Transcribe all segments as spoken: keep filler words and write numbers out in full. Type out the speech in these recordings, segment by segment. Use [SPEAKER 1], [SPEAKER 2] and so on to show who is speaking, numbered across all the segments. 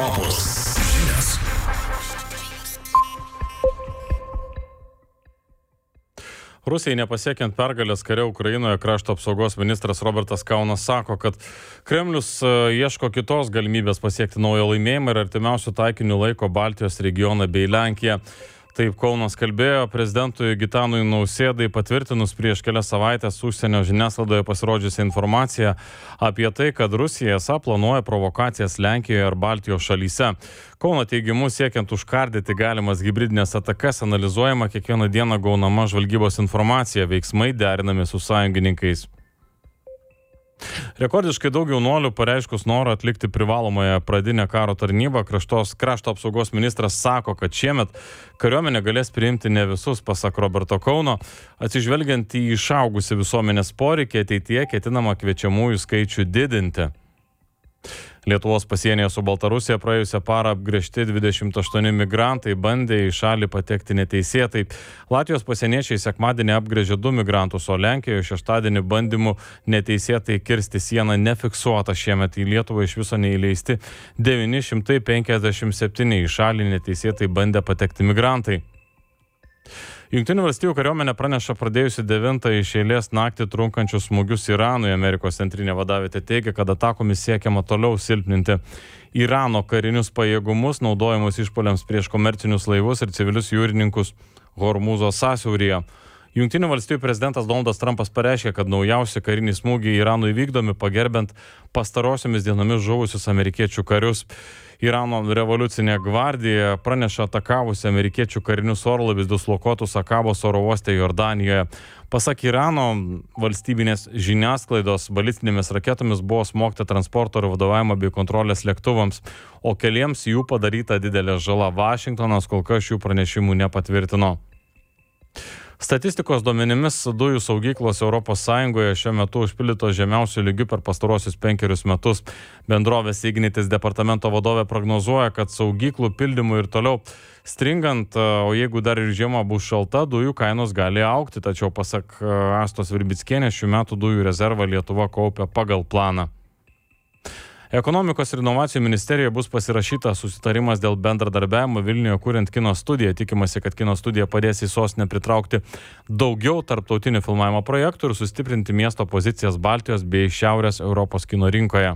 [SPEAKER 1] Opus žinios.
[SPEAKER 2] Rusijai nepasiekiant pergalės kare Ukrainoje, krašto apsaugos ministras Robertas Kaunas sako, kad Kremlius ieško kitos galimybės pasiekti naują laimėjimą ir artimiausių taikinių laiko Baltijos regioną bei Lenkiją. Taip Kaunas kalbėjo prezidentui Gitanui Nausėdai patvirtinus prieš kelias savaitės užsienio žiniasklaidoje pasirodžiusią informaciją apie tai, kad Rusija esą planuoja provokacijas Lenkijoje ar Baltijos šalyse. Kauno teigimu siekiant užkardyti galimas hibridinės atakas analizuojama kiekvieną dieną gaunama žvalgybos informacija, veiksmai derinami su sąjungininkais. Rekordiškai daug jaunuolių pareiškus norą atlikti privalomąją pradinę karo tarnybą, kraštos, krašto apsaugos ministras sako, kad šiemet kariuomenė galės priimti ne visus, pasak Roberto Kauno, atsižvelgiant į išaugusį visuomenės poreikį, ateityje ketinama kviečiamųjų skaičių didinti. Lietuvos pasienyje su Baltarusija praėjusią parą apgręžti dvidešimt aštuoni migrantai bandė į šalį patekti neteisėtai. Latvijos pasieniečiai sekmadienį apgręžė du migrantus, o Lenkijoje šeštadienį bandymų neteisėtai kirsti sieną nefiksuota. Šiemet į Lietuvą iš viso neįleisti devyni šimtai penkiasdešimt septyni į šalį neteisėtai bandė patekti migrantai. Jungtinių valstijų kariuomenė praneša pradėjusi devintą iš eilės naktį trunkančius smūgius Iranui. Amerikos centrinė vadavietė teigia, kad atakomis siekiama toliau silpninti Irano karinius pajėgumus, naudojamus išpuoliams prieš komercinius laivus ir civilius jūrininkus Hormūzo sąsiauryje. Jungtinių valstijų prezidentas Donaldas Trumpas pareiškė, kad naujausi kariniai smūgiai Iranui vykdomi pagerbent pastarosiomis dienomis žuvusius amerikiečių karius. Irano revoliucinė gvardija praneša atakavusi amerikiečių karinius orlaivius dislokuotus Akabos oro uoste Jordanijoje. Pasak Irano valstybinės žiniasklaidos, balistinėmis raketomis buvo smogta transporto ir vadovavimo bei kontrolės lėktuvams, o keliems jų padaryta didelė žala. Vašingtonas kol kas šių pranešimų nepatvirtino. Statistikos duomenimis dujų saugyklos Europos Sąjungoje šiuo metu užpildytos žemiausių lygių per pastarosius penkerius metus. Bendrovės Ignitis departamento vadovė prognozuoja, kad saugyklų pildymų ir toliau stringant, o jeigu dar ir žiema bus šalta, dujų kainos gali augti, tačiau pasak Astos Virbickienės šių metų dujų rezervą Lietuva kaupia pagal planą. Ekonomikos ir inovacijų ministerijoje bus pasirašytas susitarimas dėl bendradarbiavimo Vilniuje kuriant kino studiją. Tikimasi, kad kino studija padės į sostinę pritraukti daugiau tarptautinių filmavimo projektų ir sustiprinti miesto pozicijas Baltijos bei Šiaurės Europos kino rinkoje.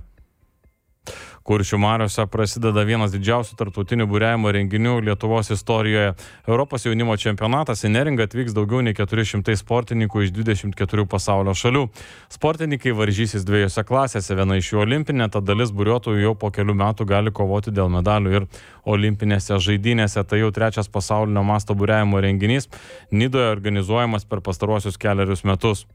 [SPEAKER 2] Kuršių mariose prasideda vienas didžiausių tarptautinių buriavimo renginių Lietuvos istorijoje. Europos jaunimo čempionatas į Neringą atvyks daugiau nei keturi šimtai sportininkų iš dvidešimt keturių pasaulio šalių. Sportininkai varžysis dviejose klasėse, viena iš jų olimpinė, tad dalis buriuotojų jau po kelių metų gali kovoti dėl medalių ir olimpinėse žaidynėse. Tai jau trečias pasaulinio masto buriavimo renginys Nidoje organizuojamas per pastaruosius kelerius metus.